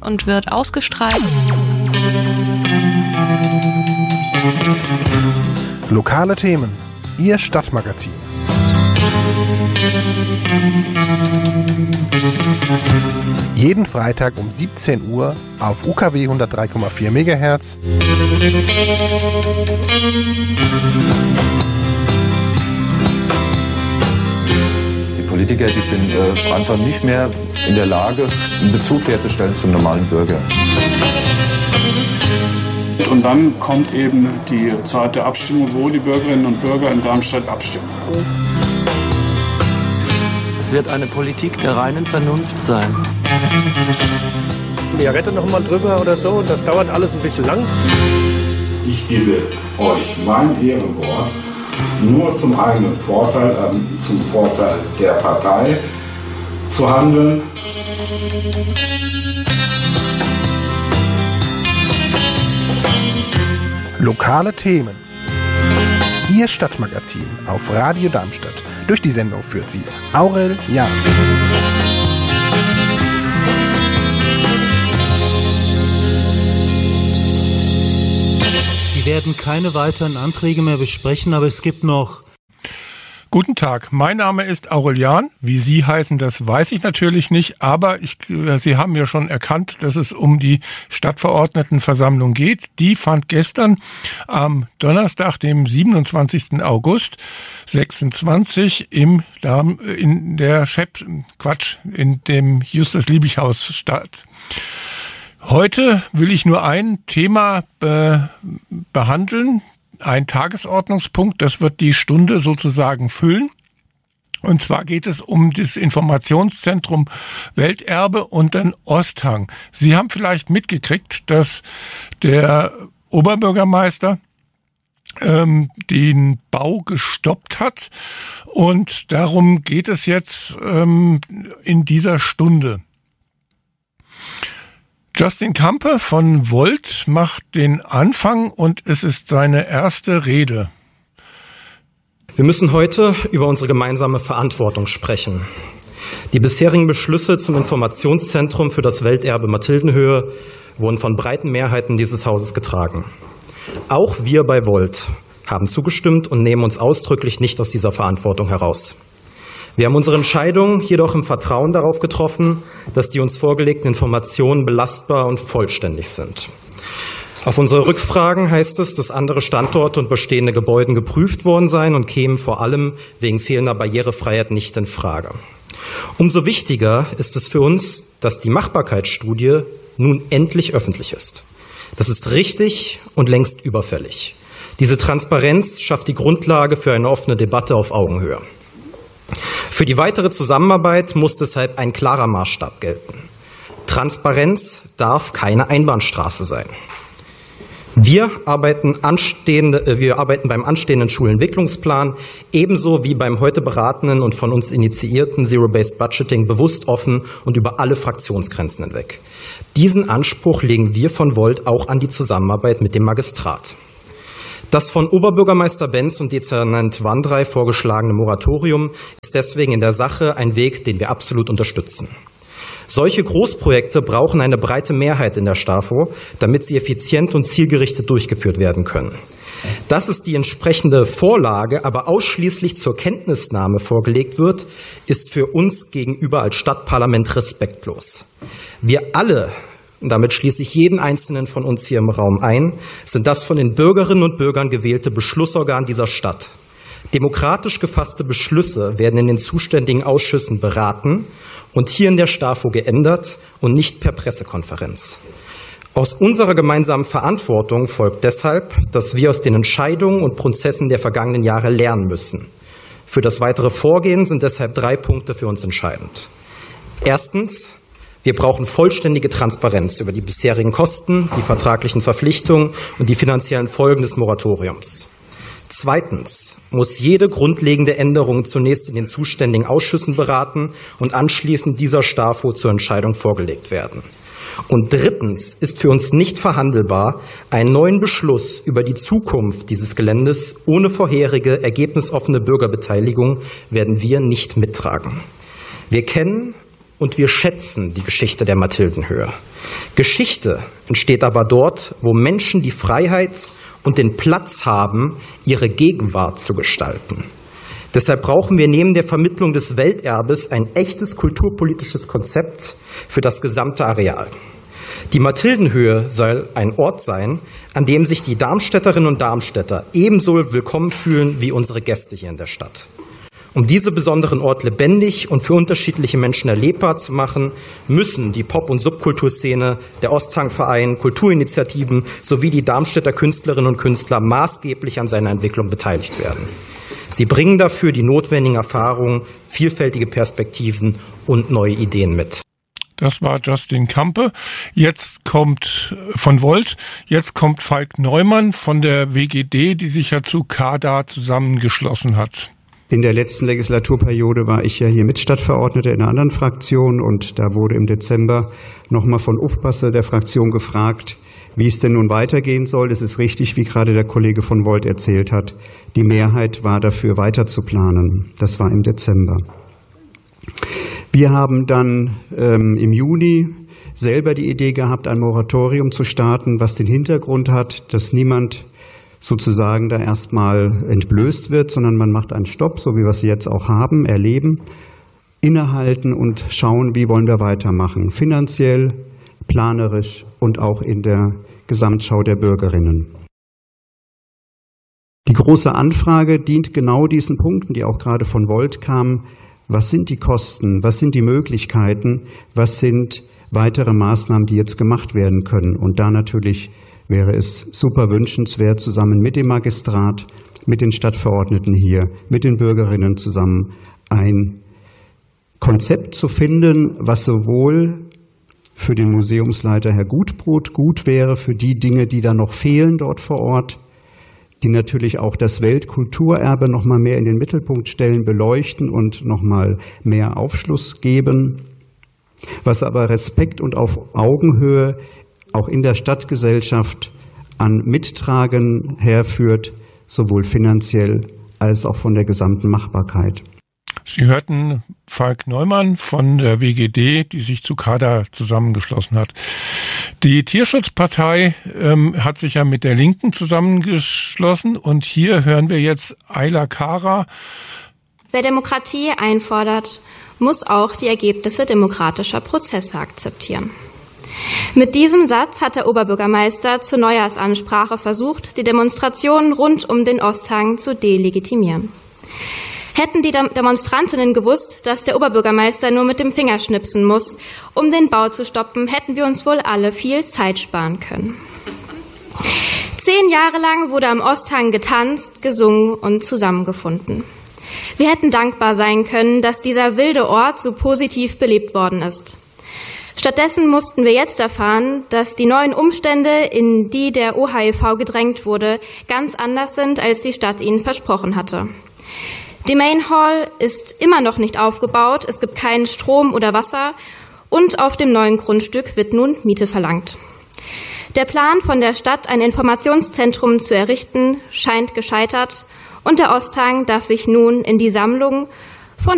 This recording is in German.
und wird ausgestrahlt. Lokale Themen, Ihr Stadtmagazin. Jeden Freitag um 17 Uhr auf UKW 103,4 MHz. Die Politiker, die sind einfach nicht mehr in der Lage, einen Bezug herzustellen zum normalen Bürger. Und dann kommt eben die Zeit der Abstimmung, wo die Bürgerinnen und Bürger in Darmstadt abstimmen. Es wird eine Politik der reinen Vernunft sein. Wir retten noch mal drüber oder so, das dauert alles ein bisschen lang. Ich gebe euch mein Ehrenwort, nur zum eigenen Vorteil, zum Vorteil der Partei zu handeln. Lokale Themen. Ihr Stadtmagazin auf Radio Darmstadt. Durch die Sendung führt sie Aurel Jahn. Wir werden keine weiteren Anträge mehr besprechen, aber es gibt noch... Guten Tag, mein Name ist Aurel Jahn. Wie Sie heißen, das weiß ich natürlich nicht, aber Sie haben ja schon erkannt, dass es um die Stadtverordnetenversammlung geht. Die fand gestern am Donnerstag, dem 27. August 26 in dem Justus-Liebig-Haus statt. Heute will ich nur ein Thema behandeln. Ein Tagesordnungspunkt, das wird die Stunde sozusagen füllen. Und zwar geht es um das Informationszentrum Welterbe und den Osthang. Sie haben vielleicht mitgekriegt, dass der Oberbürgermeister den Bau gestoppt hat. Und darum geht es jetzt in dieser Stunde. Justin Campe von Volt macht den Anfang und es ist seine erste Rede. Wir müssen heute über unsere gemeinsame Verantwortung sprechen. Die bisherigen Beschlüsse zum Informationszentrum für das Welterbe Mathildenhöhe wurden von breiten Mehrheiten dieses Hauses getragen. Auch wir bei Volt haben zugestimmt und nehmen uns ausdrücklich nicht aus dieser Verantwortung heraus. Wir haben unsere Entscheidung jedoch im Vertrauen darauf getroffen, dass die uns vorgelegten Informationen belastbar und vollständig sind. Auf unsere Rückfragen heißt es, dass andere Standorte und bestehende Gebäude geprüft worden seien und kämen vor allem wegen fehlender Barrierefreiheit nicht in Frage. Umso wichtiger ist es für uns, dass die Machbarkeitsstudie nun endlich öffentlich ist. Das ist richtig und längst überfällig. Diese Transparenz schafft die Grundlage für eine offene Debatte auf Augenhöhe. Für die weitere Zusammenarbeit muss deshalb ein klarer Maßstab gelten. Transparenz darf keine Einbahnstraße sein. Wir arbeiten beim anstehenden Schulentwicklungsplan ebenso wie beim heute beratenden und von uns initiierten Zero-Based Budgeting bewusst offen und über alle Fraktionsgrenzen hinweg. Diesen Anspruch legen wir von Volt auch an die Zusammenarbeit mit dem Magistrat. Das von Oberbürgermeister Benz und Dezernent Wandrei vorgeschlagene Moratorium ist deswegen in der Sache ein Weg, den wir absolut unterstützen. Solche Großprojekte brauchen eine breite Mehrheit in der STAFO, damit sie effizient und zielgerichtet durchgeführt werden können. Dass es die entsprechende Vorlage aber ausschließlich zur Kenntnisnahme vorgelegt wird, ist für uns gegenüber als Stadtparlament respektlos. Wir alle, und damit schließe ich jeden Einzelnen von uns hier im Raum ein, sind das von den Bürgerinnen und Bürgern gewählte Beschlussorgan dieser Stadt. Demokratisch gefasste Beschlüsse werden in den zuständigen Ausschüssen beraten und hier in der STAFO geändert und nicht per Pressekonferenz. Aus unserer gemeinsamen Verantwortung folgt deshalb, dass wir aus den Entscheidungen und Prozessen der vergangenen Jahre lernen müssen. Für das weitere Vorgehen sind deshalb 3 Punkte für uns entscheidend. Erstens: Wir brauchen vollständige Transparenz über die bisherigen Kosten, die vertraglichen Verpflichtungen und die finanziellen Folgen des Moratoriums. Zweitens muss jede grundlegende Änderung zunächst in den zuständigen Ausschüssen beraten und anschließend dieser STAFO zur Entscheidung vorgelegt werden. Und drittens ist für uns nicht verhandelbar, einen neuen Beschluss über die Zukunft dieses Geländes ohne vorherige ergebnisoffene Bürgerbeteiligung werden wir nicht mittragen. Wir kennen und wir schätzen die Geschichte der Mathildenhöhe. Geschichte entsteht aber dort, wo Menschen die Freiheit und den Platz haben, ihre Gegenwart zu gestalten. Deshalb brauchen wir neben der Vermittlung des Welterbes ein echtes kulturpolitisches Konzept für das gesamte Areal. Die Mathildenhöhe soll ein Ort sein, an dem sich die Darmstädterinnen und Darmstädter ebenso willkommen fühlen wie unsere Gäste hier in der Stadt. Um diesen besonderen Ort lebendig und für unterschiedliche Menschen erlebbar zu machen, müssen die Pop- und Subkulturszene, der Osthang-Verein, Kulturinitiativen sowie die Darmstädter Künstlerinnen und Künstler maßgeblich an seiner Entwicklung beteiligt werden. Sie bringen dafür die notwendigen Erfahrungen, vielfältige Perspektiven und neue Ideen mit. Das war Justin Campe. Jetzt kommt von Volt. Jetzt kommt Falk Neumann von der WGD, die sich ja zu CADA zusammengeschlossen hat. In der letzten Legislaturperiode war ich ja hier Mitstadtverordneter in einer anderen Fraktion und da wurde im Dezember nochmal von Ufpasse der Fraktion gefragt, wie es denn nun weitergehen soll. Es ist richtig, wie gerade der Kollege von Volt erzählt hat. Die Mehrheit war dafür, weiter zu planen. Das war im Dezember. Wir haben dann im Juni selber die Idee gehabt, ein Moratorium zu starten, was den Hintergrund hat, dass niemand sozusagen da erstmal entblößt wird, sondern man macht einen Stopp, so wie wir es jetzt auch haben, erleben, innehalten und schauen, wie wollen wir weitermachen. Finanziell, planerisch und auch in der Gesamtschau der Bürgerinnen. Die große Anfrage dient genau diesen Punkten, die auch gerade von Volt kamen. Was sind die Kosten? Was sind die Möglichkeiten? Was sind weitere Maßnahmen, die jetzt gemacht werden können? Und da natürlich wäre es super wünschenswert, zusammen mit dem Magistrat, mit den Stadtverordneten hier, mit den Bürgerinnen zusammen ein Konzept zu finden, was sowohl für den Museumsleiter Herr Gutbrot gut wäre, für die Dinge, die da noch fehlen dort vor Ort, die natürlich auch das Weltkulturerbe noch mal mehr in den Mittelpunkt stellen, beleuchten und noch mal mehr Aufschluss geben, was aber Respekt und auf Augenhöhe auch in der Stadtgesellschaft an Mittragen herführt, sowohl finanziell als auch von der gesamten Machbarkeit. Sie hörten Falk Neumann von der WGD, die sich zu CADA zusammengeschlossen hat. Die Tierschutzpartei hat sich ja mit der Linken zusammengeschlossen und hier hören wir jetzt Ayla Kara. Wer Demokratie einfordert, muss auch die Ergebnisse demokratischer Prozesse akzeptieren. Mit diesem Satz hat der Oberbürgermeister zur Neujahrsansprache versucht, die Demonstrationen rund um den Osthang zu delegitimieren. Hätten die Demonstrantinnen gewusst, dass der Oberbürgermeister nur mit dem Finger schnipsen muss, um den Bau zu stoppen, hätten wir uns wohl alle viel Zeit sparen können. 10 Jahre lang wurde am Osthang getanzt, gesungen und zusammengefunden. Wir hätten dankbar sein können, dass dieser wilde Ort so positiv belebt worden ist. Stattdessen mussten wir jetzt erfahren, dass die neuen Umstände, in die der OHEV gedrängt wurde, ganz anders sind, als die Stadt ihnen versprochen hatte. Die Main Hall ist immer noch nicht aufgebaut, es gibt keinen Strom oder Wasser und auf dem neuen Grundstück wird nun Miete verlangt. Der Plan von der Stadt, ein Informationszentrum zu errichten, scheint gescheitert und der Osthang darf sich nun in die Sammlung